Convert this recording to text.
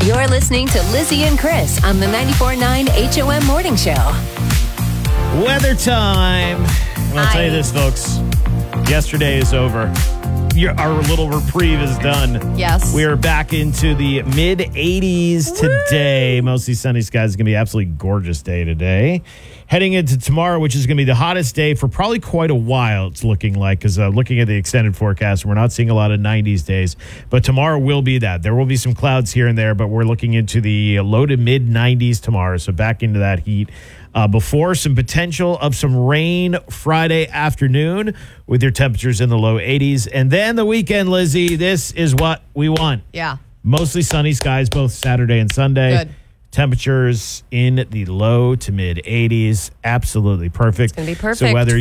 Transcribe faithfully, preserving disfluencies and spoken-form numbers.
You're listening to Lizzie and Chris on the ninety-four point nine H O M Morning Show. Weather time. And I'll tell you this, folks. Yesterday is over. Your, our little reprieve is done. Yes. We are back into the mid eighties today. Mostly sunny skies. It's going to be an absolutely gorgeous day today. Heading into tomorrow, which is going to be the hottest day for probably quite a while, it's looking like, because uh, looking at the extended forecast, we're not seeing a lot of nineties days. But tomorrow will be that. There will be some clouds here and there, but we're looking into the low to mid nineties tomorrow. So back into that heat. Uh, before some potential of some rain Friday afternoon with your temperatures in the low eighties. And then the weekend, Lizzie, this is what we want. Yeah. Mostly sunny skies both Saturday and Sunday. Good. Temperatures in the low to mid eighties. Absolutely perfect. It's going to be perfect. So whether